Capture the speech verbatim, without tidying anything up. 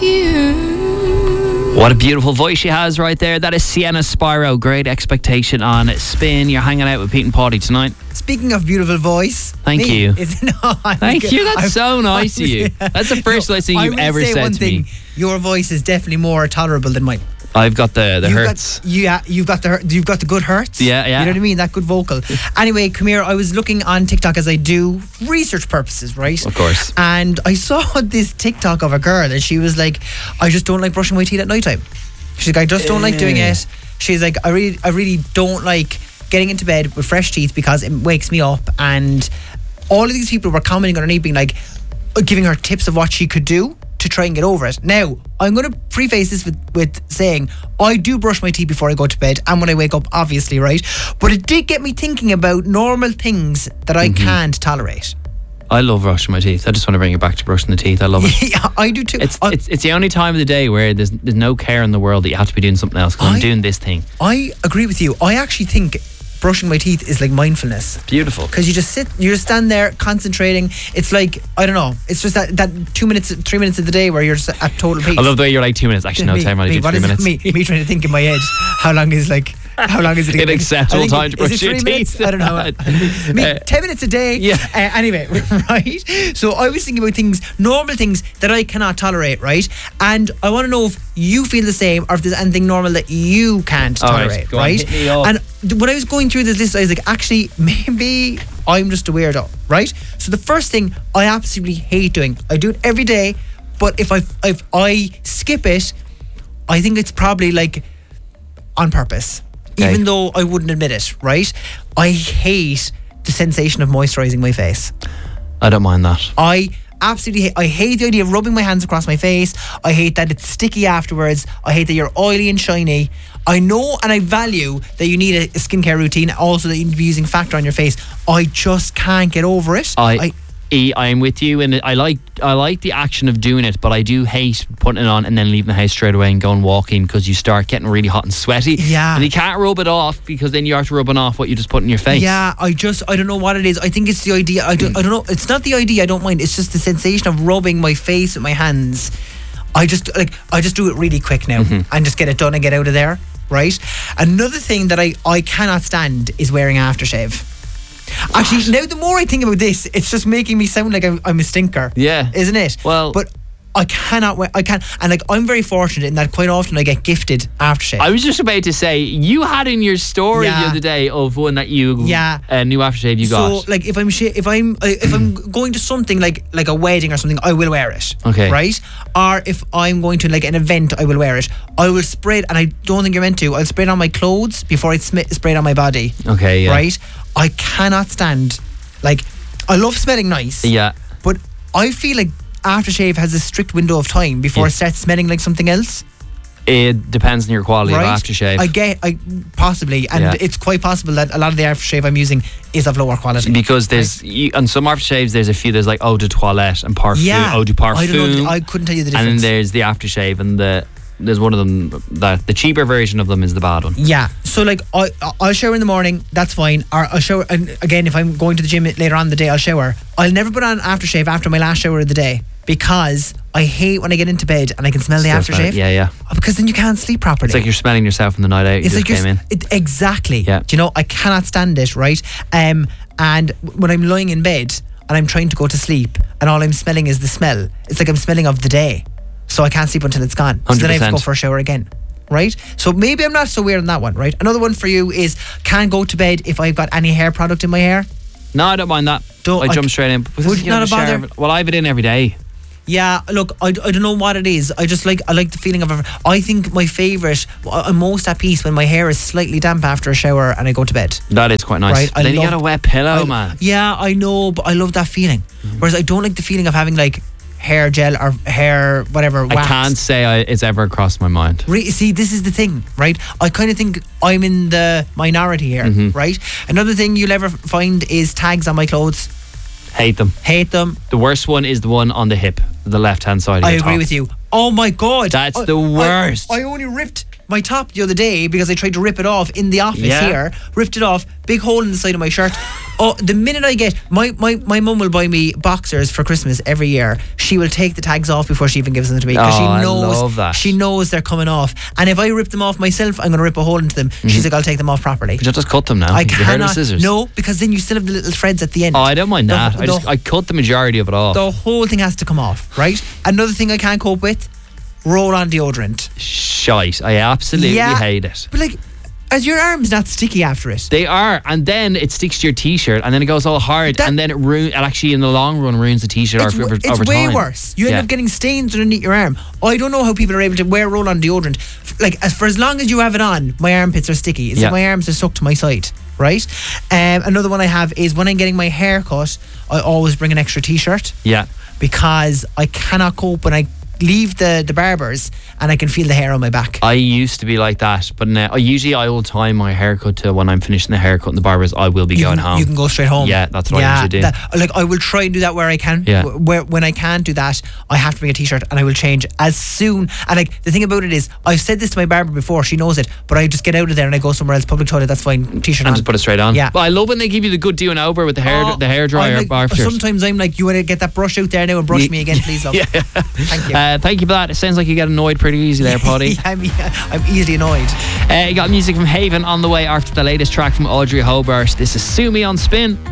you. What a beautiful voice she has right there. That is Sienna Spyro. Great Expectation on Spin. You're hanging out with Pete and Paulie tonight. Speaking of beautiful voice, Thank me, you. Is, no, Thank good. you. That's I, so nice I, of you. That's the first no, nice thing I you've will ever say said one to thing, me. Your voice is definitely more tolerable than mine. I've got the, the you've hurts. Got, yeah, you've got the hurt- you've got the good hurts. Yeah, yeah. You know what I mean? That good vocal. Anyway, come here. I was looking on TikTok as I do for research purposes, right? Of course. And I saw this TikTok of a girl, and she was like, "I just don't like brushing my teeth at night time." She's like, "I just don't like doing it." She's like, "I really, I really don't like getting into bed with fresh teeth because it wakes me up." And all of these people were commenting underneath, being like, giving her tips of what she could do to try and get over it. Now, I'm going to preface this with, with saying I do brush my teeth before I go to bed and when I wake up, obviously, right? But it did get me thinking about normal things that I mm-hmm. can't tolerate. I love brushing my teeth. I just want to bring it back to brushing the teeth. I love it. Yeah, I do too. It's, I, it's it's the only time of the day where there's there's no care in the world that you have to be doing something else because I'm doing this thing. I agree with you. I actually think brushing my teeth is like mindfulness. Beautiful. Because you just sit, you just stand there concentrating. It's like, I don't know, it's just that, that two minutes, three minutes of the day where you're just at total peace. I love the way you're like two minutes. Actually, no me, time, I me, do three minutes. Me, me trying to think in my head, how long is like, how long is it? Unacceptable time to brush your teeth. I don't know. me, uh, ten minutes a day. Yeah. Uh, anyway, right? So I was thinking about things, normal things that I cannot tolerate, right? And I want to know if you feel the same or if there's anything normal that you can't tolerate, right? right? On, hit me up. And when I was going through this list, I was like, actually, maybe I'm just a weirdo, right? So the first thing I absolutely hate doing, I do it every day, but if I if I skip it, I think it's probably like on purpose. Okay. Even though I wouldn't admit it, right? I hate the sensation of moisturising my face. I don't mind that. I absolutely hate, I hate the idea of rubbing my hands across my face. I hate that it's sticky afterwards. I hate that you're oily and shiny. I know and I value that you need a, a skincare routine, also that you need to be using Factor on your face. I just can't get over it. I, I E, I'm with you, and I like I like the action of doing it, but I do hate putting it on and then leaving the house straight away and going walking because you start getting really hot and sweaty. Yeah. And you can't rub it off because then you are rubbing off what you just put in your face. Yeah, I just, I don't know what it is. I think it's the idea. I don't, I don't know. It's not the idea I don't mind. It's just the sensation of rubbing my face with my hands. I just, like, I just do it really quick now mm-hmm. and just get it done and get out of there, right? Another thing that I, I cannot stand is wearing aftershave. Actually, now the more I think about this, it's just making me sound like I'm, I'm a stinker. Yeah. Isn't it? Well, but I cannot wear, I can't, and like I'm very fortunate in that quite often I get gifted aftershave. I was just about to say, you had in your story yeah. the other day of one that you, yeah, a uh, new aftershave you got. So like if I'm sh- if I'm uh, if I'm going to something like like a wedding or something, I will wear it. Okay. Right? Or if I'm going to like an event, I will wear it. I will spray it, and I don't think you're meant to. I'll spray it on my clothes before I sm- spray it on my body. Okay. Yeah. Right? I cannot stand. Like, I love smelling nice. Yeah. But I feel like aftershave has a strict window of time before yeah. it starts smelling like something else. It depends on your quality right? of aftershave. I get, I possibly, and yeah. it's quite possible that a lot of the aftershave I'm using is of lower quality. Because there's, right? you, on some aftershaves, there's a few, there's like eau de toilette and parfum, yeah. eau de parfum. I don't know, I couldn't tell you the difference. And then there's the aftershave, and the there's one of them that the cheaper version of them is the bad one. Yeah. So like I I'll shower in the morning, that's fine. Or I'll shower, and again if I'm going to the gym later on in the day, I'll shower. I'll never put on aftershave after my last shower of the day because I hate when I get into bed and I can smell Still the aftershave. Smell yeah, yeah. Because then you can't sleep properly. It's like you're smelling yourself in the night out. You it's just like came in. It, exactly. Yeah. Do you know, I cannot stand it, right? Um, and when I'm lying in bed and I'm trying to go to sleep and all I'm smelling is the smell, it's like I'm smelling of the day. So I can't sleep until it's gone. So then I have to go for a shower again. Right? So maybe I'm not so weird on that one, right? Another one for you is can't go to bed if I've got any hair product in my hair. No, I don't mind that. Don't, I, I jump straight in. Would you not a bother? Well, I have it in every day. Yeah, look, I, I don't know what it is. I just like I like the feeling of. I think my favourite. I'm most at peace when my hair is slightly damp after a shower and I go to bed. That is quite nice. Right? Then I you love, got a wet pillow, I, man. Yeah, I know, but I love that feeling. Mm-hmm. Whereas I don't like the feeling of having like hair gel or hair whatever wax. I can't say I, it's ever crossed my mind. Re- see, this is the thing, right? I kind of think I'm in the minority here, mm-hmm. right? Another thing you'll ever find is tags on my clothes. Hate them. Hate them. The worst one is the one on the hip, the left hand side of I your agree top. with you. Oh my God. That's I, the worst. I, I only ripped my top the other day because I tried to rip it off in the office yeah. here. Ripped it off. Big hole in the side of my shirt. Oh, the minute I get my my my mum will buy me boxers for Christmas every year. She will take the tags off before she even gives them to me because Oh, she I knows love that. she knows they're coming off. And if I rip them off myself, I'm going to rip a hole into them. Mm-hmm. She's like, I'll take them off properly. You just cut them now. I Have you heard of cannot. scissors? No, because then you still have the little threads at the end. Oh, I don't mind The- that. I the- just I cut the majority of it off. The whole thing has to come off, right? Another thing I can't cope with: roll-on deodorant. Shite. I absolutely Yeah. hate it. But like, as your arm's not sticky after it. They are, and then it sticks to your t-shirt, and then it goes all hard, That- and then it ruin. It actually, in the long run, ruins the t-shirt It's, over, w- over it's way time. worse. You end Yeah. up getting stains underneath your arm. I don't know how people are able to wear roll-on deodorant. F- Like, as for as long as you have it on, my armpits are sticky. It's Yeah. like my arms are stuck to my side, right? Um, another one I have is when I'm getting my hair cut, I always bring an extra t-shirt Yeah. because I cannot cope when I leave the, the barbers and I can feel the hair on my back. I used to be like that, but now I usually I will time my haircut to when I'm finishing the haircut and the barbers. I will be You going can, home. you can go straight home. Yeah, that's what I usually do. that- like I will try and do that where I can. Yeah. Wh- Where when I can't do that, I have to bring a t-shirt and I will change as soon. And like the thing about it is, I've said this to my barber before. She knows it, but I just get out of there and I go somewhere else, public toilet. That's fine. T-shirt and on. just put it straight on. Yeah. But I love when they give you the good doing over with the hair, Oh, the hair I'm dryer like- after. Sometimes I'm like, you want to get that brush out there now and brush me again, please, love. Yeah. Thank you. Uh, thank you for that. It sounds like you get annoyed pretty easy there, Paddy. Yeah, I'm, I'm easily annoyed. uh, you got music from Haven on the way after the latest track from Audrey Hobart. This is Sue Me on Spin.